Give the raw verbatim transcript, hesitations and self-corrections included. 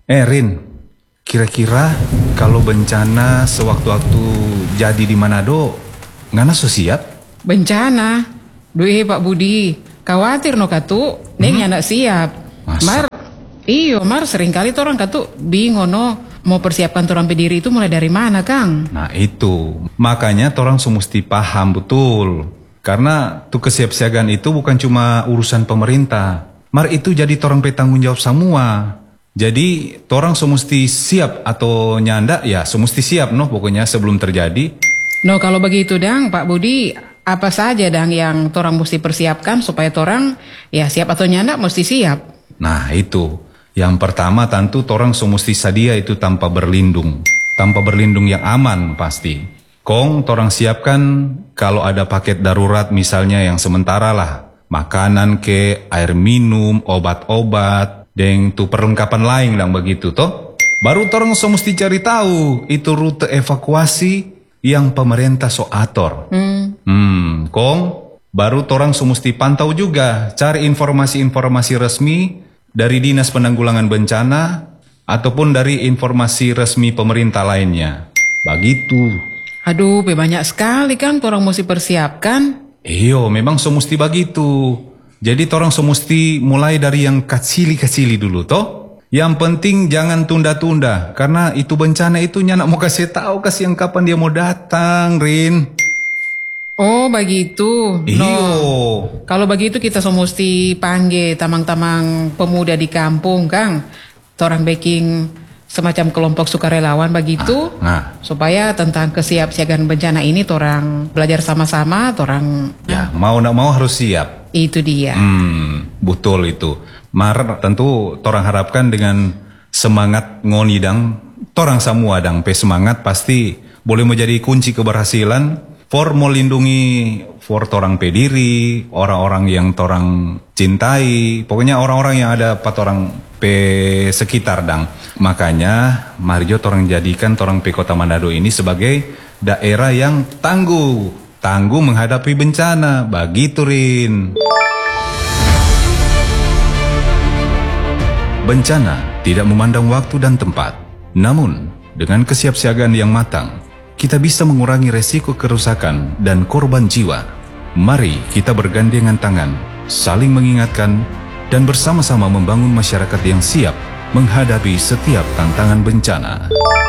Eh Rin, kira-kira kalau bencana sewaktu-waktu jadi di Manado, ngana so siap? Bencana? Duh Pak Budi, khawatir no katu, neng hmm? anak siap. Masa? Mar, iyo Mar seringkali orang katu bingung no, mau persiapkan torang pediri itu mulai dari mana Kang? Nah itu, makanya torang semesti paham betul. Karena tuh kesiapsiagaan itu bukan cuma urusan pemerintah. Mar itu jadi torang petanggung jawab semua. Jadi torang semesti siap atau nyanda ya semesti siap no pokoknya sebelum terjadi. No kalau begitu dang Pak Budi, apa saja dang yang torang mesti persiapkan supaya torang ya siap atau nyanda mesti siap. Nah itu, yang pertama tentu torang semesti sadia itu tanpa berlindung. Tanpa berlindung yang aman pasti. Kong torang siapkan kalau ada paket darurat misalnya yang sementara lah. Makanan ke, air minum, obat-obat, dan tuh perlengkapan lain lang begitu toh. Baru torang semesti cari tahu itu rute evakuasi yang pemerintah so atur. Hmm. Hmm, Kong, baru torang semesti pantau juga cari informasi-informasi resmi dari Dinas Penanggulangan Bencana ataupun dari informasi resmi pemerintah lainnya. Begitu. Aduh, banyak sekali kan torang mesti persiapkan. Iyo, memang semesti begitu. Jadi torang semesti mulai dari yang kecili-kecili dulu toh. Yang penting jangan tunda-tunda karena itu bencana itu nyanak mau kasih tahu kasih yang kapan dia mau datang, Rin. Oh, begitu. Iyo. No. Kalau begitu kita semesti panggil tamang-tamang pemuda di kampung, Kang. Torang baking semacam kelompok sukarelawan begitu, ah, nah. supaya tentang kesiapsiagaan bencana ini torang belajar sama-sama, torang ya mau nak mau harus siap. Itu dia. Hmm, betul itu. Mar tentu torang harapkan dengan semangat ngoni dang, torang semua dang pe semangat pasti boleh menjadi kunci keberhasilan for melindungi for torang pediri, orang-orang yang torang cintai, pokoknya orang-orang yang ada pat orang pe sekitar dang. Makanya Mario torang jadikan torang pe Kota Manado ini sebagai daerah yang tangguh, tangguh menghadapi bencana. Begitu Rin. Bencana tidak memandang waktu dan tempat. Namun dengan kesiapsiagaan yang matang, kita bisa mengurangi resiko kerusakan dan korban jiwa. Mari kita bergandengan tangan, saling mengingatkan, dan bersama-sama membangun masyarakat yang siap menghadapi setiap tantangan bencana.